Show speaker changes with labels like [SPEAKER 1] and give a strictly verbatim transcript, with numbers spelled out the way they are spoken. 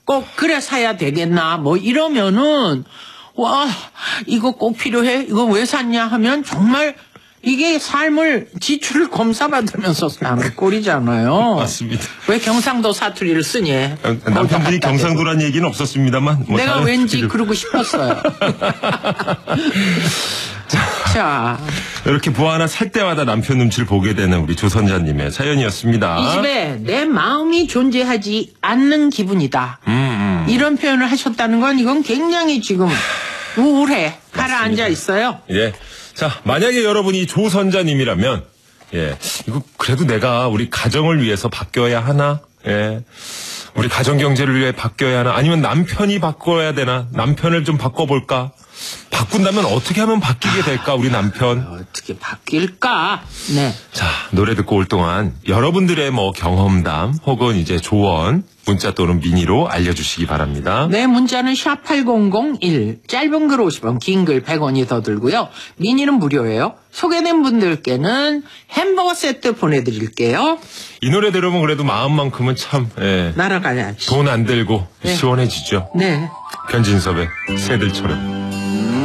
[SPEAKER 1] 꼭 그래 사야 되겠나 뭐 이러면은 와 이거 꼭 필요해 이거 왜 샀냐 하면 정말 이게 삶을 지출을 검사받으면서 사는 꼴이잖아요.
[SPEAKER 2] 맞습니다.
[SPEAKER 1] 왜 경상도 사투리를 쓰니?
[SPEAKER 2] 남편분이 경상도란 얘기는 없었습니다만 뭐
[SPEAKER 1] 내가 왠지 필요. 그러고 싶었어요. 자,
[SPEAKER 2] 이렇게 뭐 하나 살 때마다 남편 눈치를 보게 되는 우리 조선자님의 사연이었습니다.
[SPEAKER 1] 이 집에 내 마음이 존재하지 않는 기분이다.
[SPEAKER 2] 음, 음.
[SPEAKER 1] 이런 표현을 하셨다는 건 이건 굉장히 지금 우울해. 가라앉아 있어요.
[SPEAKER 2] 예. 자, 만약에 여러분이 조선자님이라면, 예, 이거 그래도 내가 우리 가정을 위해서 바뀌어야 하나? 예. 우리 가정 경제를 위해 바뀌어야 하나? 아니면 남편이 바꿔야 되나? 남편을 좀 바꿔볼까? 바꾼다면 어떻게 하면 바뀌게 될까, 우리 남편?
[SPEAKER 1] 어떻게 바뀔까? 네.
[SPEAKER 2] 자, 노래 듣고 올 동안 여러분들의 뭐 경험담 혹은 이제 조언, 문자 또는 미니로 알려주시기 바랍니다.
[SPEAKER 1] 네, 문자는 샵 팔공공일, 짧은 글 오십 원, 긴 글 백 원이 더 들고요. 미니는 무료예요. 소개된 분들께는 햄버거 세트 보내드릴게요.
[SPEAKER 2] 이 노래 들으면 그래도 마음만큼은 참, 예.
[SPEAKER 1] 날아가야지.
[SPEAKER 2] 돈 안 들고
[SPEAKER 1] 네.
[SPEAKER 2] 시원해지죠.
[SPEAKER 1] 네.
[SPEAKER 2] 변진섭의 새들처럼.